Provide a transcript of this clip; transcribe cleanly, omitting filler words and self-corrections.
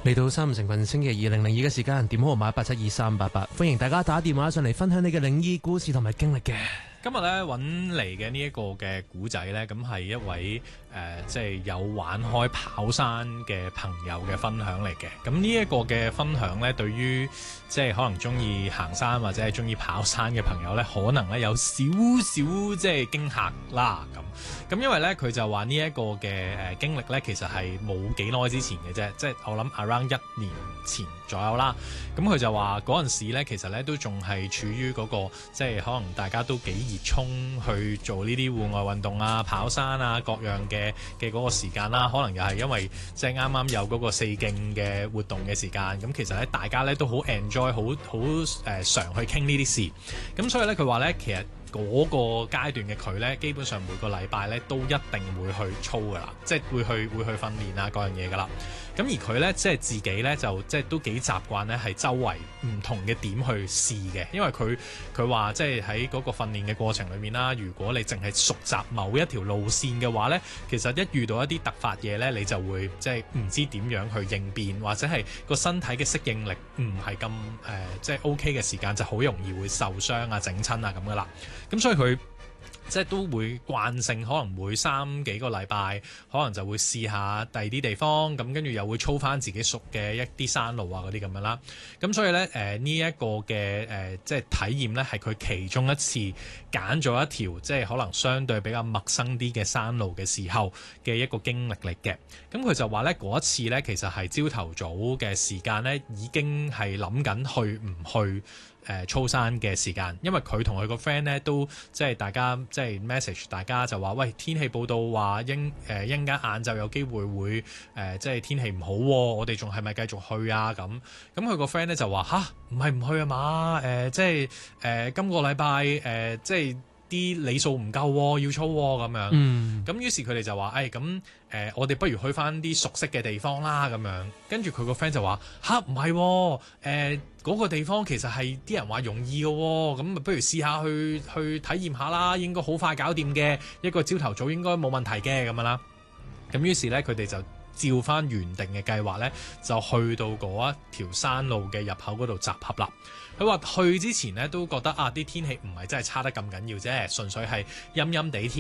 嚟到3成份星期二002嘅時間，電話號碼872388，歡迎大家打電話上嚟分享你嘅靈異故事同埋經歷嘅。 今日咧揾嚟嘅呢一個嘅古仔呢，咁係一位即係有玩開跑山嘅朋友嘅分享嚟嘅。咁呢一個嘅分享呢，對於即係可能中意行山或者係中意跑山嘅朋友呢，可能呢有少少即係驚嚇啦。咁因為呢，佢就話呢一個嘅經歷呢，其實係冇幾耐之前嘅啫，即係我諗 around 1年前左右啦。咁佢就話嗰陣時呢，其實呢都仲係處於嗰個即係可能大家都幾熱衷去做呢啲戶外運動啊、跑山啊各樣嘅嗰個時間啦，可能又係因為即係啱啱有嗰個4徑嘅活動嘅時間，咁其實咧大家咧都好 enjoy，好常去傾呢啲事，咁所以咧佢話咧其實嗰個階段嘅佢咧，基本上每個禮拜咧都一定會去操噶啦，即係會去訓練啊各樣嘢噶啦。咁而佢咧即係自己咧就即係都幾習慣咧係周圍唔同嘅點去試嘅，因為佢話即係喺嗰個訓練嘅過程裏面啦，如果你淨係熟習某一條路線嘅話咧，其實一遇到一啲突發嘢咧，你就會即係唔知點樣去應變，或者係個身體嘅適應力唔係咁即係 OK 嘅時間，就好容易會受傷啊、整親啊咁噶啦。咁所以佢即係都會慣性，可能每3幾個禮拜，可能就會試下第二啲地方，咁跟住又會操翻自己熟嘅一啲山路啊嗰啲咁樣啦。咁所以咧呢一個嘅即係體驗咧，係佢其中一次揀咗一條即係可能相對比較陌生啲嘅山路嘅時候嘅一個經歷嚟嘅。咁佢就話咧嗰一次咧，其實係朝頭早嘅時間咧，已經係諗緊去唔去操山嘅時間，因為佢同佢個 friend 咧都即係大家即係 message， 大家就話喂，天氣報道話一陣間晏晝有機會會即係天氣唔好喎，我哋仲係咪繼續去啊？咁佢個 friend 咧就話吓，唔係唔去啊嘛，即係今個禮拜即係啲里數唔夠喎，要操喎咁樣。咁於是佢哋就話咁我哋不如去翻啲熟悉嘅地方啦咁樣。跟住佢個 friend 就話吓，唔係喎，嗰個地方其實係啲人話容易嘅喎，咁不如試下去體驗下啦，應該好快搞掂嘅，一個朝頭早應該冇問題嘅咁樣啦。咁於是咧佢哋就照翻原定嘅計劃咧，就去到嗰一條山路嘅入口嗰度集合啦。佢話去之前咧都覺得啲天氣唔係真係差得咁緊要啫，純粹係陰陰地天